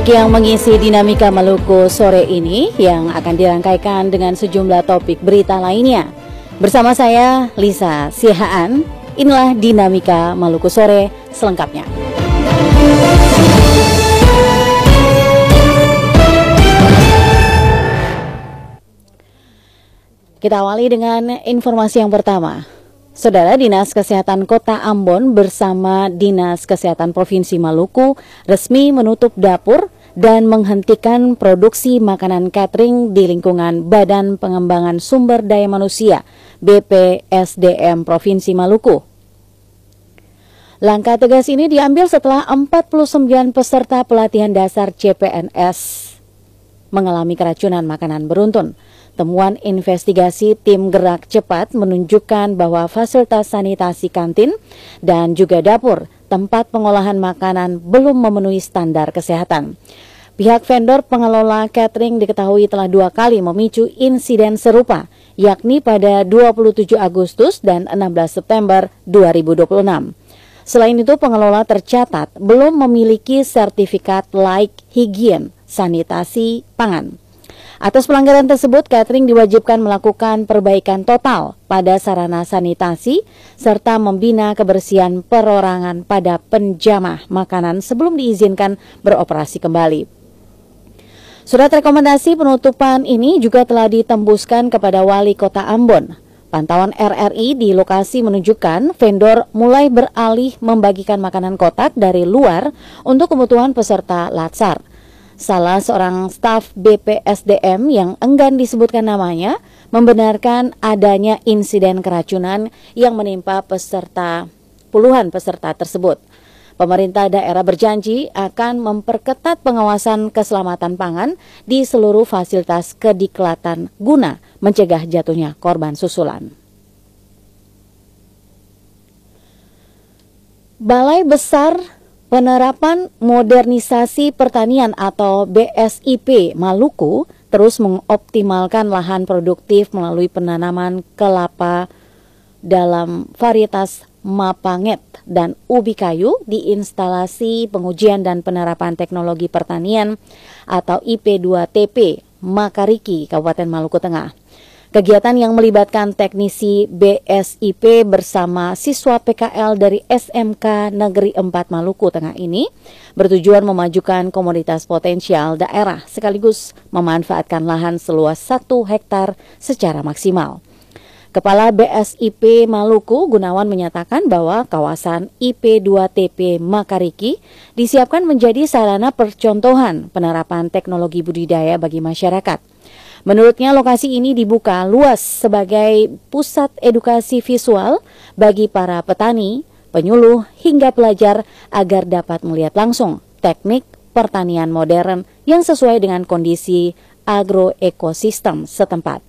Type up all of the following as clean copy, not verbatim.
Yang mengisi dinamika Maluku sore ini yang akan dirangkaikan dengan sejumlah topik berita lainnya. Bersama saya Lisa Sihaan, inilah dinamika Maluku sore selengkapnya. Kita awali dengan informasi yang pertama. Saudara, Dinas Kesehatan Kota Ambon bersama Dinas Kesehatan Provinsi Maluku resmi menutup dapur dan menghentikan produksi makanan catering di lingkungan Badan Pengembangan Sumber Daya Manusia BPSDM Provinsi Maluku. Langkah tegas ini diambil setelah 49 peserta pelatihan dasar CPNS mengalami keracunan makanan beruntun. Temuan investigasi tim gerak cepat menunjukkan bahwa fasilitas sanitasi kantin dan juga dapur tempat pengolahan makanan belum memenuhi standar kesehatan. Pihak vendor pengelola catering diketahui telah 2 kali memicu insiden serupa, yakni pada 27 Agustus dan 16 September 2026. Selain itu, pengelola tercatat belum memiliki sertifikat layak higien sanitasi pangan. Atas pelanggaran tersebut, catering diwajibkan melakukan perbaikan total pada sarana sanitasi serta membina kebersihan perorangan pada penjamah makanan sebelum diizinkan beroperasi kembali. Surat rekomendasi penutupan ini juga telah ditembuskan kepada Wali Kota Ambon. Pantauan RRI di lokasi menunjukkan vendor mulai beralih membagikan makanan kotak dari luar untuk kebutuhan peserta latsar. Salah seorang staf BPSDM yang enggan disebutkan namanya membenarkan adanya insiden keracunan yang menimpa puluhan peserta tersebut. Pemerintah daerah berjanji akan memperketat pengawasan keselamatan pangan di seluruh fasilitas kediklatan guna mencegah jatuhnya korban susulan. Balai Besar Penerapan Modernisasi Pertanian atau BSIP Maluku terus mengoptimalkan lahan produktif melalui penanaman kelapa dalam varietas mapanget dan ubi kayu di instalasi pengujian dan penerapan teknologi pertanian atau IP2TP Makariki, Kabupaten Maluku Tengah. Kegiatan yang melibatkan teknisi BSIP bersama siswa PKL dari SMK Negeri 4 Maluku Tengah ini bertujuan memajukan komoditas potensial daerah sekaligus memanfaatkan lahan seluas 1 hektar secara maksimal. Kepala BSIP Maluku Gunawan menyatakan bahwa kawasan IP2TP Makariki disiapkan menjadi sarana percontohan penerapan teknologi budidaya bagi masyarakat. Menurutnya lokasi ini dibuka luas sebagai pusat edukasi visual bagi para petani, penyuluh hingga pelajar agar dapat melihat langsung teknik pertanian modern yang sesuai dengan kondisi agroekosistem setempat.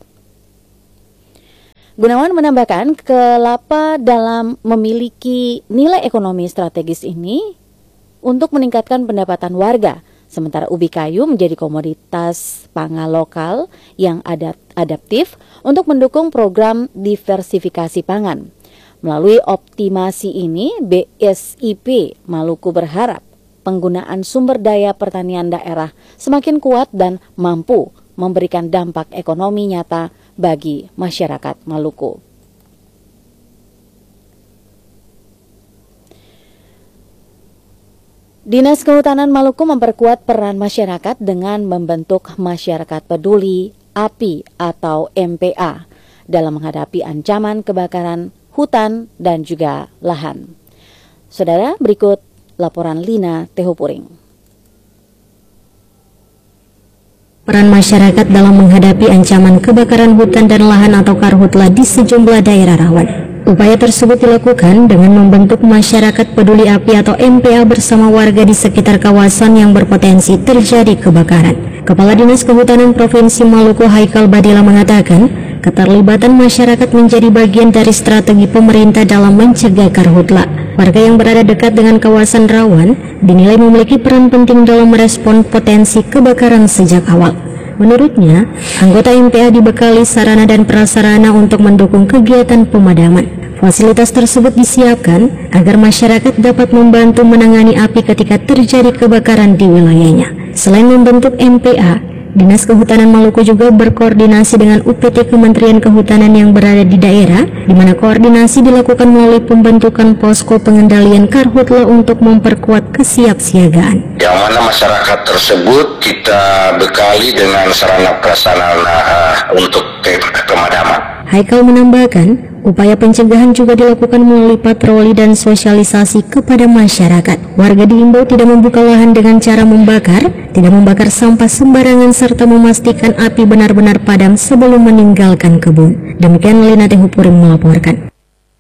Gunawan menambahkan kelapa dalam memiliki nilai ekonomi strategis ini untuk meningkatkan pendapatan warga. Sementara ubi kayu menjadi komoditas pangan lokal yang adaptif untuk mendukung program diversifikasi pangan. Melalui optimasi ini, BSIP Maluku berharap penggunaan sumber daya pertanian daerah semakin kuat dan mampu memberikan dampak ekonomi nyata bagi masyarakat Maluku. Dinas Kehutanan Maluku memperkuat peran masyarakat dengan membentuk masyarakat peduli API atau MPA dalam menghadapi ancaman kebakaran hutan dan juga lahan. Saudara, berikut laporan Lina Tehupuring. Peran masyarakat dalam menghadapi ancaman kebakaran hutan dan lahan atau karhutla di sejumlah daerah rawan. Upaya tersebut dilakukan dengan membentuk masyarakat peduli api atau MPA bersama warga di sekitar kawasan yang berpotensi terjadi kebakaran. Kepala Dinas Kehutanan Provinsi Maluku Haikal Badila mengatakan, keterlibatan masyarakat menjadi bagian dari strategi pemerintah dalam mencegah karhutla. Warga yang berada dekat dengan kawasan rawan dinilai memiliki peran penting dalam merespon potensi kebakaran sejak awal. Menurutnya, anggota MPA dibekali sarana dan prasarana untuk mendukung kegiatan pemadaman. Fasilitas tersebut disiapkan agar masyarakat dapat membantu menangani api ketika terjadi kebakaran di wilayahnya. Selain membentuk MPA, Dinas Kehutanan Maluku juga berkoordinasi dengan UPT Kementerian Kehutanan yang berada di daerah, di mana koordinasi dilakukan melalui pembentukan posko pengendalian karhutla untuk memperkuat kesiapsiagaan. Yang mana masyarakat tersebut kita bekali dengan sarana prasarana untuk pemadaman. Haikal menambahkan, upaya pencegahan juga dilakukan melalui patroli dan sosialisasi kepada masyarakat. Warga diimbau tidak membuka lahan dengan cara membakar, tidak membakar sampah sembarangan, serta memastikan api benar-benar padam sebelum meninggalkan kebun. Demikian Lina Tehupuring melaporkan.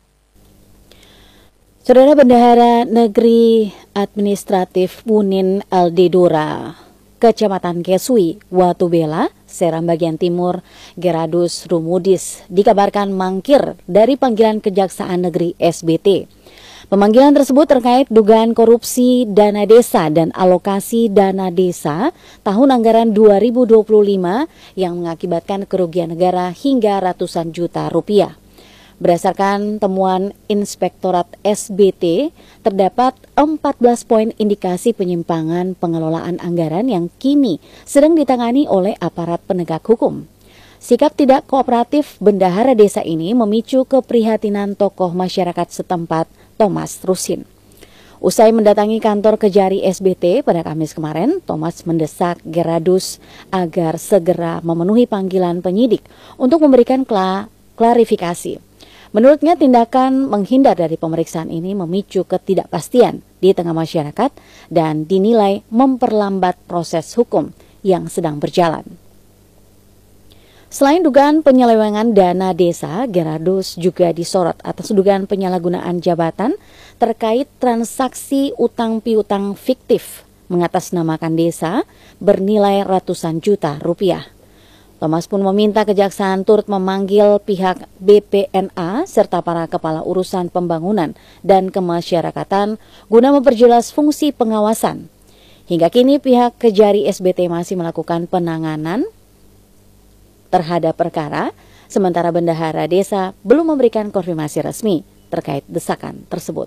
Saudara Bendahara Negeri Administratif Wunin Aldedora, Kecamatan Kesui, Watubela, Seram bagian timur, Geradus Rumudis, dikabarkan mangkir dari panggilan Kejaksaan Negeri SBT. Pemanggilan tersebut terkait dugaan korupsi dana desa dan alokasi dana desa tahun anggaran 2025 yang mengakibatkan kerugian negara hingga ratusan juta rupiah. Berdasarkan temuan Inspektorat SBT, terdapat 14 poin indikasi penyimpangan pengelolaan anggaran yang kini sedang ditangani oleh aparat penegak hukum. Sikap tidak kooperatif bendahara desa ini memicu keprihatinan tokoh masyarakat setempat, Thomas Rusin. Usai mendatangi kantor Kejari SBT pada Kamis kemarin, Thomas mendesak Geradus agar segera memenuhi panggilan penyidik untuk memberikan klarifikasi. Menurutnya, tindakan menghindar dari pemeriksaan ini memicu ketidakpastian di tengah masyarakat dan dinilai memperlambat proses hukum yang sedang berjalan. Selain dugaan penyelewengan dana desa, Geradus juga disorot atas dugaan penyalahgunaan jabatan terkait transaksi utang piutang fiktif mengatasnamakan desa bernilai ratusan juta rupiah. Thomas pun meminta kejaksaan turut memanggil pihak BPNA serta para kepala urusan pembangunan dan kemasyarakatan guna memperjelas fungsi pengawasan. Hingga kini pihak Kejari SBT masih melakukan penanganan terhadap perkara, sementara bendahara desa belum memberikan konfirmasi resmi terkait desakan tersebut.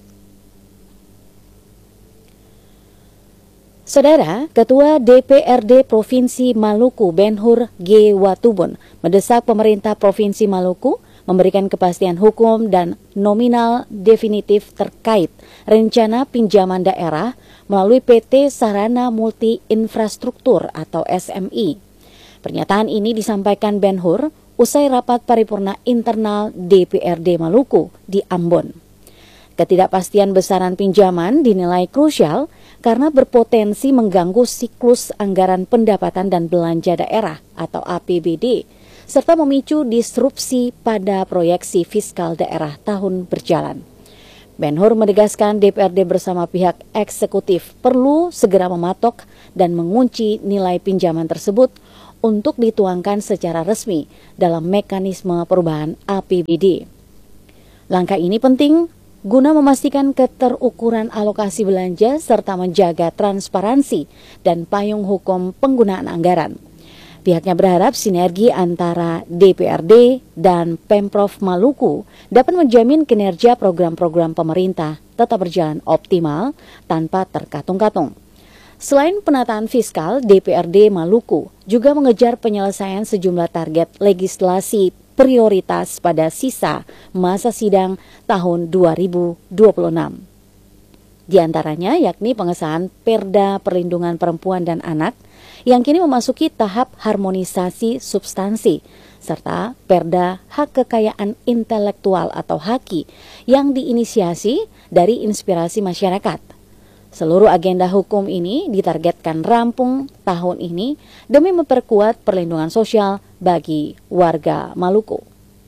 Saudara, Ketua DPRD Provinsi Maluku Ben-Hur G. Watubun mendesak pemerintah Provinsi Maluku memberikan kepastian hukum dan nominal definitif terkait rencana pinjaman daerah melalui PT Sarana Multi Infrastruktur atau SMI. Pernyataan ini disampaikan Ben-Hur usai rapat paripurna internal DPRD Maluku di Ambon. Ketidakpastian besaran pinjaman dinilai krusial karena berpotensi mengganggu siklus anggaran pendapatan dan belanja daerah atau APBD, serta memicu disrupsi pada proyeksi fiskal daerah tahun berjalan. Ben-Hur menegaskan DPRD bersama pihak eksekutif perlu segera mematok dan mengunci nilai pinjaman tersebut untuk dituangkan secara resmi dalam mekanisme perubahan APBD. Langkah ini penting guna memastikan keterukuran alokasi belanja serta menjaga transparansi dan payung hukum penggunaan anggaran. Pihaknya berharap sinergi antara DPRD dan Pemprov Maluku dapat menjamin kinerja program-program pemerintah tetap berjalan optimal tanpa terkatung-katung. Selain penataan fiskal, DPRD Maluku juga mengejar penyelesaian sejumlah target legislasi prioritas pada sisa masa sidang tahun 2026. Di antaranya yakni pengesahan Perda Perlindungan Perempuan dan Anak yang kini memasuki tahap harmonisasi substansi, serta Perda Hak Kekayaan Intelektual atau HAKI yang diinisiasi dari inspirasi masyarakat. Seluruh agenda hukum ini ditargetkan rampung tahun ini demi memperkuat perlindungan sosial bagi warga Maluku.